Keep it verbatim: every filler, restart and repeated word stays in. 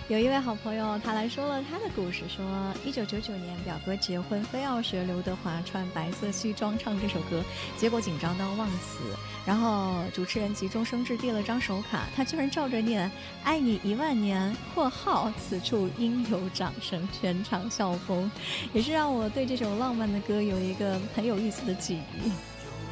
有一位好朋友，他来说了他的故事，说一九九九年表哥结婚，非要学刘德华穿白色西装唱这首歌，结果紧张到忘词，然后主持人急中生智递了张手卡，他居然照着念爱你一万年（括号此处应有掌声），全场笑疯，也是让我对这首浪漫的歌有一个很有意思的记忆。